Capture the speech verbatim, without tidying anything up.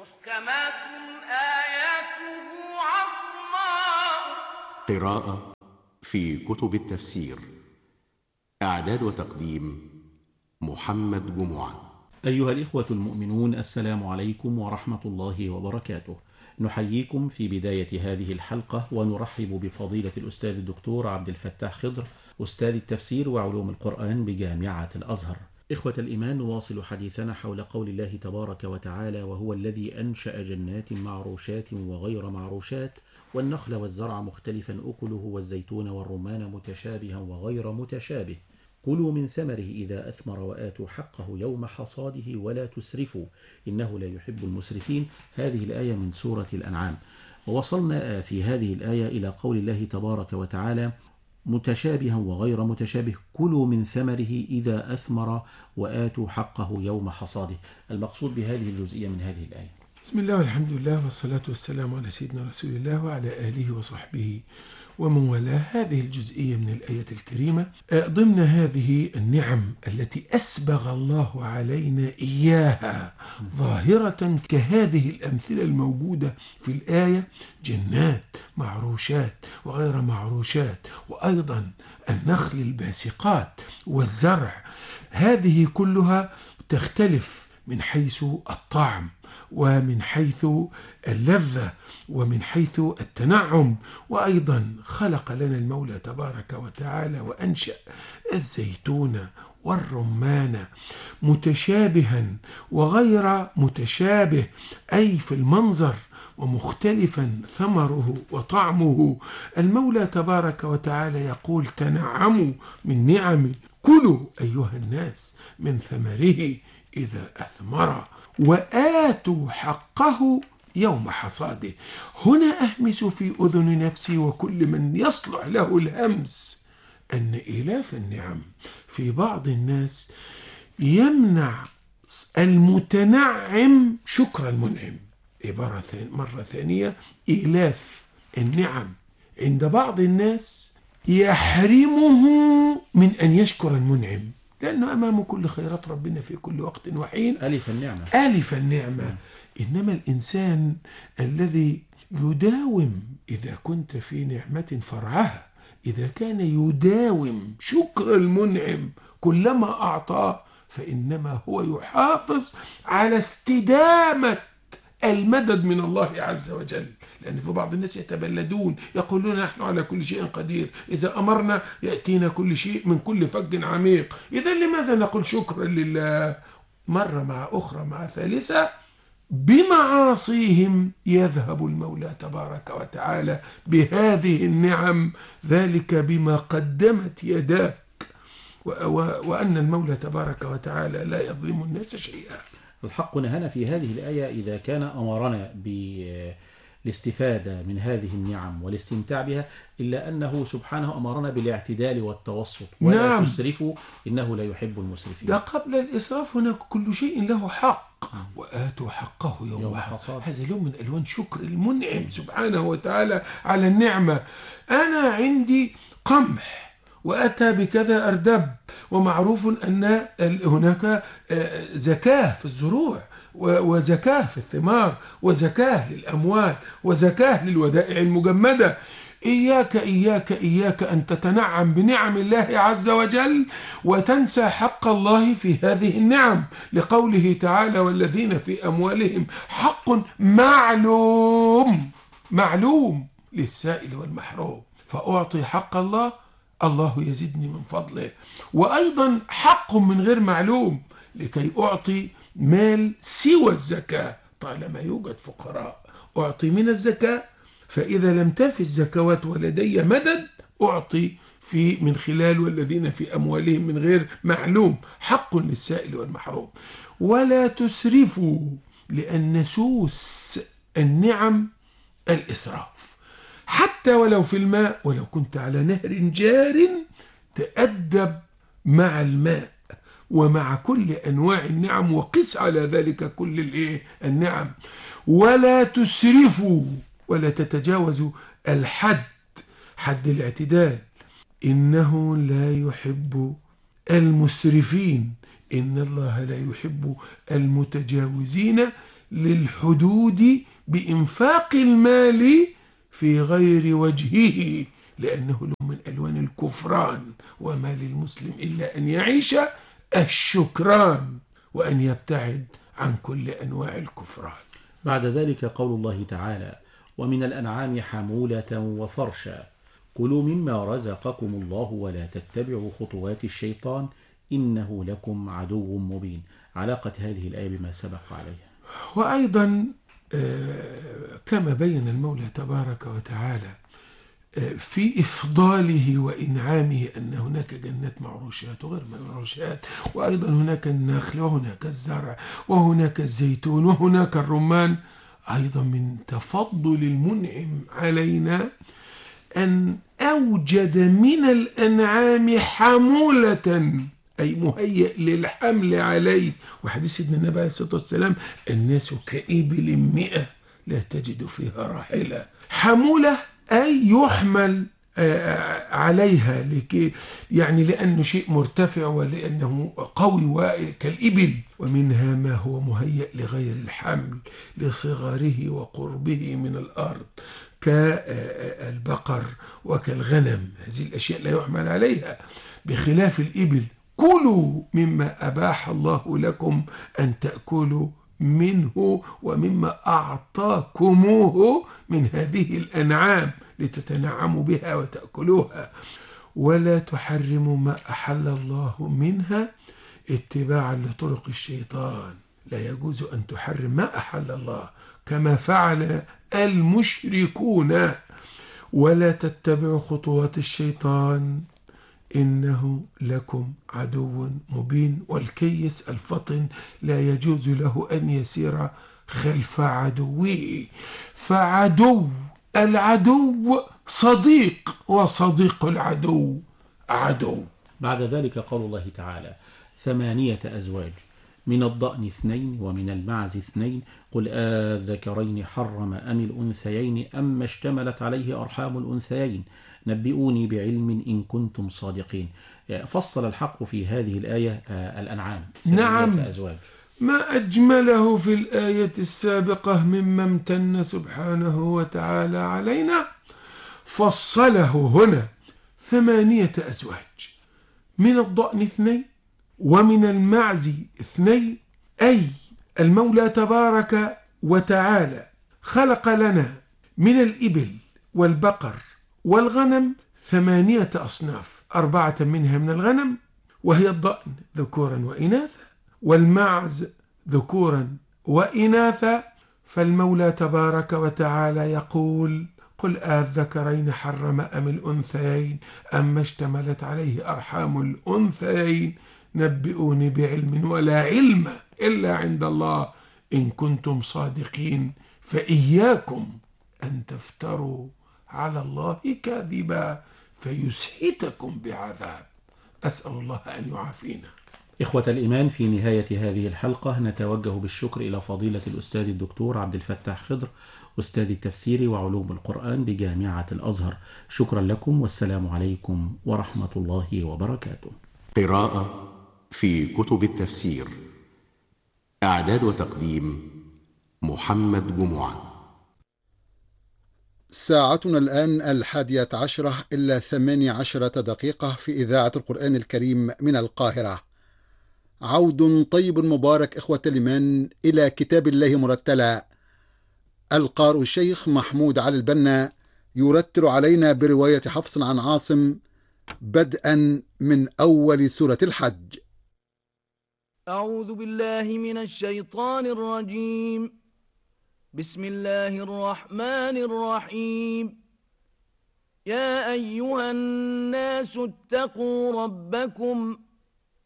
محكمات آياته عصماء. قراءة في كتب التفسير. إعداد وتقديم محمد جمعة. أيها الإخوة المؤمنون، السلام عليكم ورحمة الله وبركاته. نحييكم في بداية هذه الحلقة ونرحب بفضيلة الأستاذ الدكتور عبد الفتاح خضر، أستاذ التفسير وعلوم القرآن بجامعة الأزهر. إخوة الإيمان، نواصل حديثنا حول قول الله تبارك وتعالى: وهو الذي أنشأ جنات معروشات وغير معروشات والنخل والزرع مختلفا أكله والزيتون والرمان متشابها وغير متشابه كلوا من ثمره إذا أثمر وآتوا حقه يوم حصاده ولا تسرفوا إنه لا يحب المسرفين. هذه الآية من سورة الأنعام. ووصلنا في هذه الآية إلى قول الله تبارك وتعالى: متشابها وغير متشابه كلوا من ثمره إذا أثمر وآتوا حقه يوم حصاده. المقصود بهذه الجزئية من هذه الآية. بسم الله والحمد لله والصلاة والسلام على سيدنا رسول الله وعلى آله وصحبه ومن والاه. هذه الجزئية من الآية الكريمة ضمن هذه النعم التي أسبغ الله علينا إياها ظاهرة كهذه الأمثلة الموجودة في الآية: جنات معروشات وغير معروشات، وأيضا النخل الباسقات والزرع. هذه كلها تختلف من حيث الطعم ومن حيث اللذة ومن حيث التنعم. وأيضا خلق لنا المولى تبارك وتعالى وأنشأ الزيتون والرمان متشابها وغير متشابه، أي في المنظر، ومختلفا ثمره وطعمه. المولى تبارك وتعالى يقول: تنعموا من نعمي، كلوا أيها الناس من ثمره إذا أثمر وآتوا حقه يوم حصاده. هنا أهمس في أذن نفسي وكل من يصلح له الهمس أن إلاف النعم في بعض الناس يمنع المتنعم شكر المنعم. عبارة مرة ثانية: إلاف النعم عند بعض الناس يحرمه من أن يشكر المنعم، لأنه أمام كل خيرات ربنا في كل وقت وحين ألف النعمة ألف النعمة. إنما الإنسان الذي يداوم، إذا كنت في نعمة فرعها، إذا كان يداوم شكر المنعم كلما أعطاه، فإنما هو يحافظ على استدامة المدد من الله عز وجل. لأن في بعض الناس يتبلدون يقولون: نحن على كل شيء قدير، إذا أمرنا يأتينا كل شيء من كل فج عميق. إذا لماذا نقول شكرا لله؟ مرة مع أخرى مع ثالثة، بمعاصيهم يذهب المولى تبارك وتعالى بهذه النعم، ذلك بما قدمت يداك، وأن المولى تبارك وتعالى لا يظلم الناس شيئا. الحق نهانا في هذه الآية إذا كان أمرنا بالاستفادة من هذه النعم والاستمتاع بها، إلا أنه سبحانه أمرنا بالاعتدال والتوسط، ولا نعم. تسرفوا إنه لا يحب المسرفين. ده قبل الإسراف هناك كل شيء له حق، وآتوا حقه يوم, يوم حصاد. هذا لون من ألوان شكر المنعم سبحانه وتعالى على النعمة. أنا عندي قمح وأتى بكذا أردب، ومعروف أن هناك زكاة في الزروع وزكاة في الثمار وزكاة للأموال وزكاة للودائع المجمدة. إياك إياك إياك أن تتنعم بنعم الله عز وجل وتنسى حق الله في هذه النعم، لقوله تعالى: والذين في أموالهم حق معلوم معلوم للسائل والمحروم. فأعطي حق الله، الله يزدني من فضله. وأيضا حق من غير معلوم، لكي أعطي مال سوى الزكاة طالما يوجد فقراء أعطي من الزكاة، فإذا لم تفي الزكوات ولدي مدد أعطي في من خلال والذين في أموالهم من غير معلوم، حق للسائل والمحروم. ولا تسرفوا، لأن سوس النعم الإسراف، حتى ولو في الماء. ولو كنت على نهر جار تأدب مع الماء ومع كل أنواع النعم، وقس على ذلك كل الإيه النعم. ولا تسرفوا، ولا تتجاوزوا الحد، حد الاعتدال، إنه لا يحب المسرفين. إن الله لا يحب المتجاوزين للحدود بإنفاق المال في غير وجهه، لأنه له من ألوان الكفران، وما للمسلم إلا أن يعيش الشكران وأن يبتعد عن كل أنواع الكفران. بعد ذلك قول الله تعالى: ومن الأنعام حمولة وفرشا كلوا مما رزقكم الله ولا تتبعوا خطوات الشيطان إنه لكم عدو مبين. علاقة هذه الآية بما سبق عليها. وأيضا كما بين المولى تبارك وتعالى في إفضاله وإنعامه أن هناك جنات معروشات وغير معروشات، وأيضا هناك النخل وهناك الزرع وهناك الزيتون وهناك الرمان، أيضا من تفضل المنعم علينا أن أوجد من الأنعام حمولة، أي مهيئ للحمل عليه. وحديث سيدنا النبي عليه الصلاة والسلام: الناس كإبل مئة لا تجد فيها راحلة. حمولة أي يحمل عليها لكي يعني لأنه شيء مرتفع ولأنه قوي كالإبل. ومنها ما هو مهيئ لغير الحمل لصغره وقربه من الأرض كالبقر وكالغنم، هذه الأشياء لا يحمل عليها، بخلاف الإبل. كلوا مما أباح الله لكم أن تأكلوا منه ومما أعطاكموه من هذه الأنعام لتتنعموا بها وتأكلوها، ولا تحرموا ما أحل الله منها اتباعا لطرق الشيطان. لا يجوز أن تحرم ما أحل الله كما فعل المشركون. ولا تتبعوا خطوات الشيطان إنه لكم عدو مبين. والكيس الفطن لا يجوز له أن يسير خلف عدوه، فعدو العدو صديق وصديق العدو عدو. بعد ذلك قول الله تعالى: ثمانية أزواج من الضأن اثنين ومن المعز اثنين قل آذكرين حرم أم الأنثيين أم اشتملت عليه أرحام الأنثيين نبئوني بعلم إن كنتم صادقين. فصل الحق في هذه الآية الأنعام نعم أزواج، ما أجمله في الآية السابقة مما امتن سبحانه وتعالى علينا، فصله هنا ثمانية أزواج من الضأن اثنين ومن المعز اثنين، أي المولى تبارك وتعالى خلق لنا من الإبل والبقر والغنم ثمانية أصناف، أربعة منها من الغنم وهي الضأن ذكورا وإناثا، والمعز ذكورا وإناثا. فالمولى تبارك وتعالى يقول: قل آذكرين حرم أم الأنثيين أم اشتملت عليه أرحام الأنثيين نبئوني بعلم ولا علم إلا عند الله إن كنتم صادقين فإياكم أن تفتروا على الله كاذبا فيسحتكم بعذاب. أسأل الله أن يعافينا. إخوة الإيمان، في نهاية هذه الحلقة نتوجه بالشكر إلى فضيلة الأستاذ الدكتور عبد الفتاح خضر أستاذ التفسير وعلوم القرآن بجامعة الأزهر. شكرا لكم والسلام عليكم ورحمة الله وبركاته. قراءة في كتب التفسير. إعداد وتقديم محمد جمعة. ساعتنا الآن الحادية عشرة إلا ثماني عشرة دقيقة في إذاعة القرآن الكريم من القاهرة. عود طيب مبارك إخوة الإيمان إلى كتاب الله مرتلا. القارئ الشيخ محمود علي البنا يرتل علينا برواية حفص عن عاصم بدءا من أول سورة الحج. أعوذ بالله من الشيطان الرجيم. بسم الله الرحمن الرحيم. يا أيها الناس اتقوا ربكم